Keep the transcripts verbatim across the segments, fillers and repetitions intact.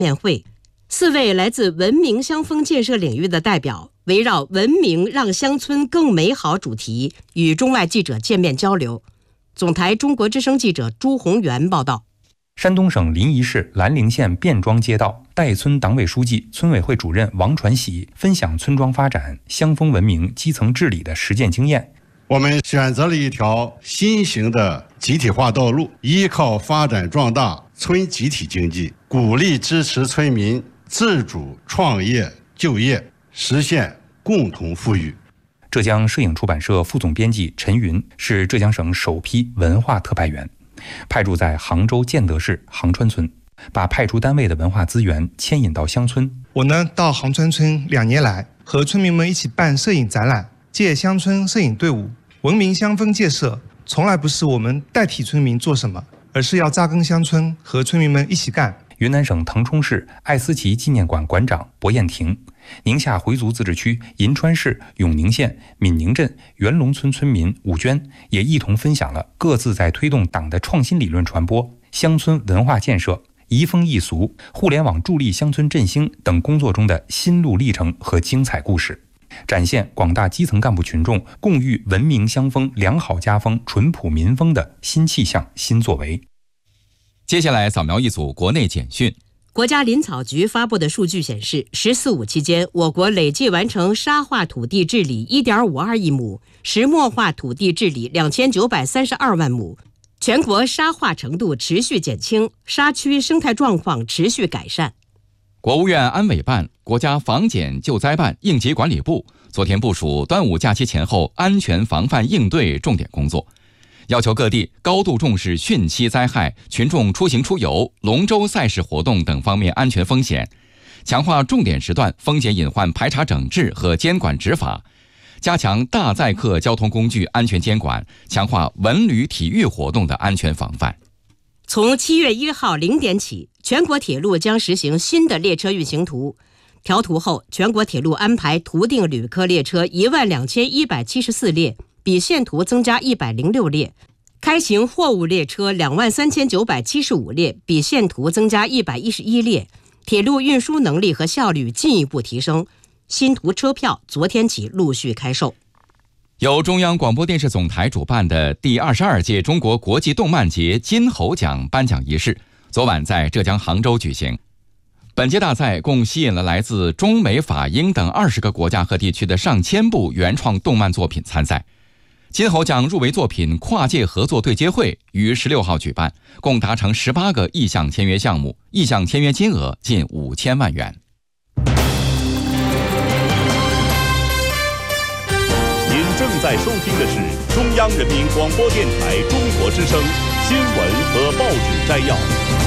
面会。四位来自文明乡风建设领域的代表，围绕文明让乡村更美好主题，与中外记者见面交流。总台中国之声记者朱宏元报道。 山东省临沂市兰陵县卞庄街道代村党委书记、村委会主任王传喜分享村庄发展、乡风文明、基层治理的实践经验。 我们选择了一条新型的集体化道路，依靠发展壮大村集体经济，鼓励支持村民自主创业就业，实现共同富裕。 浙江摄影出版社副总编辑陈云是浙江省首批文化特派员，派驻在杭州建德市杭川村，把派出单位的文化资源牵引到乡村。 我呢，到杭川村两年来，和村民们一起办摄影展览，借乡村摄影队伍，文明乡风建设从来不是我们代替村民做什么，而是要扎根乡村，和村民们一起干。 云南省腾冲市爱思齐纪念馆馆长薄艳婷，宁夏回族自治区银川市永宁县闽宁镇元龙村村民武娟也一同分享了各自在推动党的创新理论传播、乡村文化建设、移风易俗、互联网助力乡村振兴等工作中的心路历程和精彩故事，展现广大基层干部群众共育文明乡风、良好家风、淳朴民风的新气象、新作为。 接下来扫描一组国内简讯。 国家林草局发布的数据显示，十四五期间，我国累计完成沙化土地治理 一点五二亿亩，石墨化土地治理两千九百三十二万亩，全国沙化程度持续减轻，沙区生态状况持续改善。 国务院安委办、国家防检救灾办、应急管理部昨天部署端午假期前后安全防范应对重点工作，要求各地高度重视汛期灾害、群众出行出游、龙舟赛事活动等方面安全风险，强化重点时段风险隐患排查整治和监管执法，加强大载客交通工具安全监管，强化文旅体育活动的安全防范。 从七月一号零点起，全国铁路将实行新的列车运行图。调图后，全国铁路安排图定旅客列车一万两千一百七十四列，比现图增加一百零六列；开行货物列车两万三千九百七十五列，比现图增加一百一十一列。铁路运输能力和效率进一步提升。新图车票昨天起陆续开售。 由中央广播电视总台主办的第二十二届中国国际动漫节金猴奖颁奖仪式昨晚在浙江杭州举行。本届大赛共吸引了来自中美法英等二十个国家和地区的上千部原创动漫作品参赛。金猴奖入围作品跨界合作对接会于十六号举办，共达成十八个意向签约项目，意向签约金额近五千万元。 您正在收听的是中央人民广播电台中国之声新闻和报纸摘要。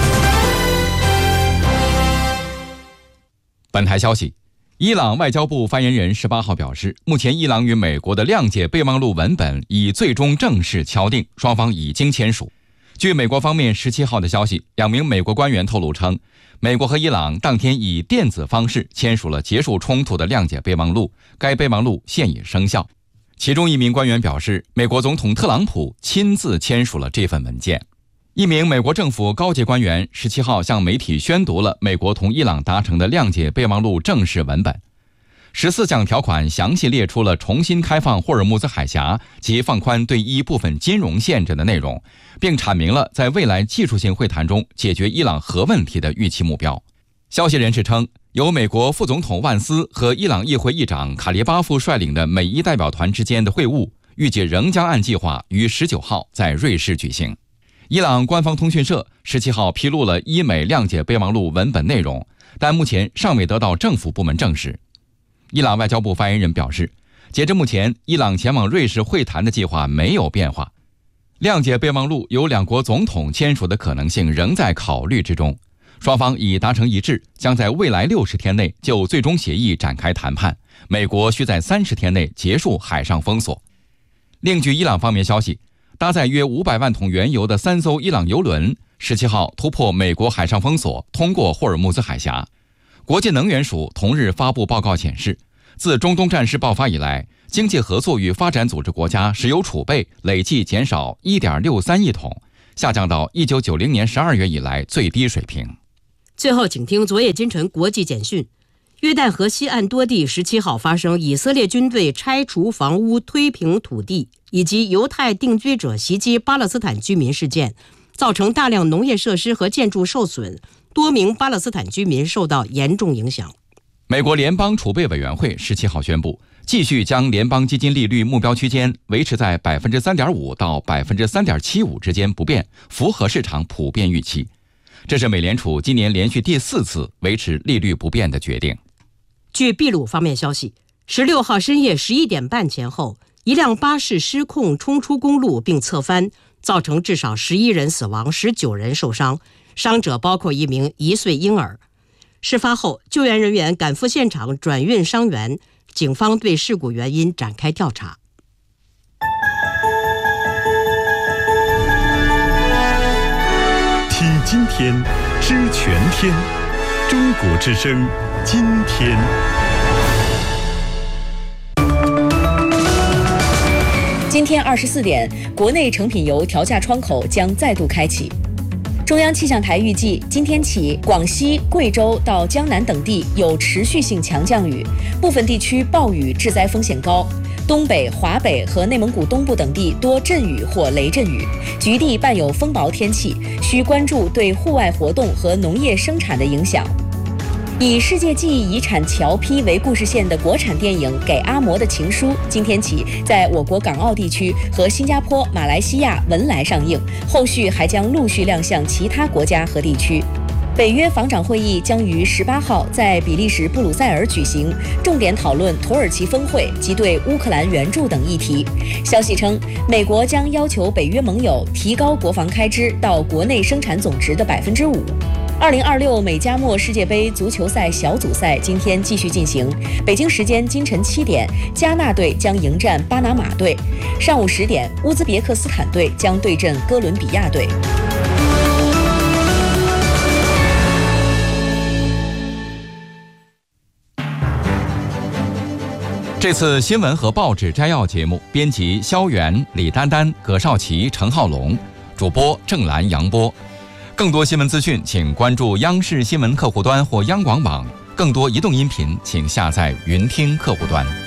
本台消息，伊朗外交部发言人十八号表示，目前伊朗与美国的谅解备忘录文本已最终正式敲定，双方已经签署。据美国方面十七号的消息，两名美国官员透露称，美国和伊朗当天以电子方式签署了结束冲突的谅解备忘录，该备忘录现已生效。其中一名官员表示，美国总统特朗普亲自签署了这份文件。一名美国政府高级官员十七号向媒体宣读了美国同伊朗达成的谅解备忘录正式文本。十四项条款详细列出了重新开放霍尔木兹海峡及放宽对伊部分金融限制的内容，并阐明了在未来技术性会谈中解决伊朗核问题的预期目标。消息人士称，由美国副总统万斯和伊朗议会议长卡列巴夫率领的美伊代表团之间的会晤，预计仍将按计划于十九号在瑞士举行。伊朗官方通讯社十七号披露了伊美谅解备忘录文本内容，但目前尚未得到政府部门证实。伊朗外交部发言人表示，截至目前，伊朗前往瑞士会谈的计划没有变化。谅解备忘录由两国总统签署的可能性仍在考虑之中，双方已达成一致，将在未来六十天内就最终协议展开谈判，美国需在三十天内结束海上封锁。另据伊朗方面消息，搭载约五百万桶原油的三艘伊朗油轮十七号突破美国海上封锁，通过霍尔木兹海峡。国际能源署同日发布报告显示，自中东战事爆发以来，经济合作与发展组织国家石油储备累计减少 一点六三亿桶，下降到一九九零年十二月以来最低水平。 最后，请听昨夜今晨国际简讯：约旦河西岸多地十七号发生以色列军队拆除房屋、推平土地，以及犹太定居者袭击巴勒斯坦居民事件，造成大量农业设施和建筑受损，多名巴勒斯坦居民受到严重影响。 美国联邦储备委员会十七号宣布，继续将联邦基金利率目标区间维持在百分之三点五到百分之三点七五之间不变，符合市场普遍预期。这是美联储今年连续第四次维持利率不变的决定。 据秘鲁方面消息，十六号深夜十一点半前后，一辆巴士失控冲出公路并侧翻，造成至少十一人死亡，十九人受伤，伤者包括一名一岁婴儿。事发后，救援人员赶赴现场转运伤员，警方对事故原因展开调查。 听今天，知全天，中国之声，今天。 今天二十四点，国内成品油调价窗口将再度开启。中央气象台预计，今天起，广西、贵州到江南等地有持续性强降雨，部分地区暴雨致灾风险高。东北、华北和内蒙古东部等地多阵雨或雷阵雨，局地伴有风雹天气，需关注对户外活动和农业生产的影响。以世界记忆遗产侨批为故事线的国产电影《给阿嬷的情书》，今天起在我国港澳地区和新加坡、马来西亚、文莱上映，后续还将陆续亮相其他国家和地区。北约防长会议将于十八号在比利时布鲁塞尔举行，重点讨论土耳其峰会及对乌克兰援助等议题。消息称，美国将要求北约盟友提高国防开支到国内生产总值的百分之五。二零二六美加墨世界杯足球赛小组赛今天继续进行，北京时间今晨七点，加纳队将迎战巴拿马队；上午十点，乌兹别克斯坦队将对阵哥伦比亚队。 这次新闻和报纸摘要节目，编辑肖元、李丹丹、葛少奇、陈浩龙，主播郑兰、杨波。更多新闻资讯，请关注央视新闻客户端或央广网。更多移动音频，请下载云听客户端。